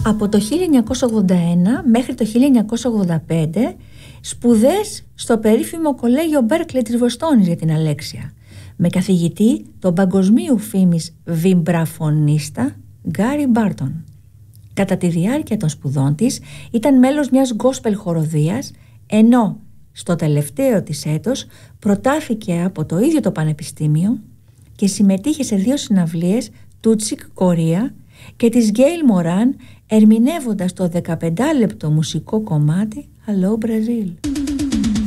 Από το 1981 μέχρι το 1985 σπουδές στο περίφημο κολέγιο Μπέρκλι της Βοστόνης για την Αλέξια, με καθηγητή τον παγκοσμίου φήμης βιμπραφωνίστα Γκάρι Μπάρτον. Κατά τη διάρκεια των σπουδών της ήταν μέλος μιας γκόσπελ χοροδίας, ενώ στο τελευταίο της έτος προτάθηκε από το ίδιο το πανεπιστήμιο και συμμετείχε σε 2 συναυλίες του Τσικ Κορία και της Γκέιλ Μοράν, ερμηνεύοντας το 15 λεπτό μουσικό κομμάτι Hello Brazil.